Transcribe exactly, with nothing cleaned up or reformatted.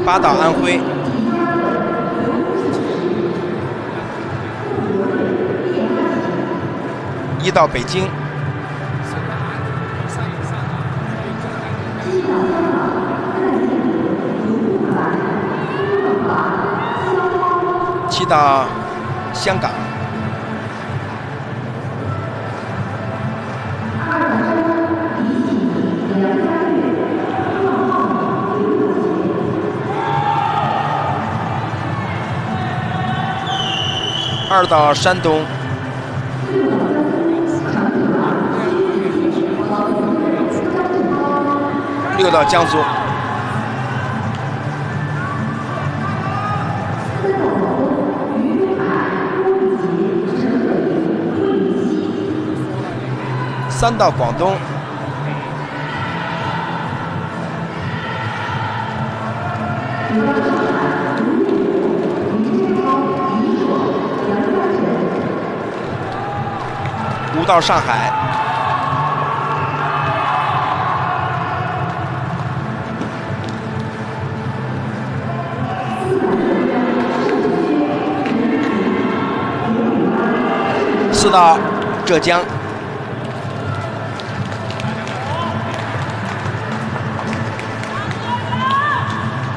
八到安徽，一到北京，七到香港，二到山东，六到江苏，三到广东，五到上海，四到浙江。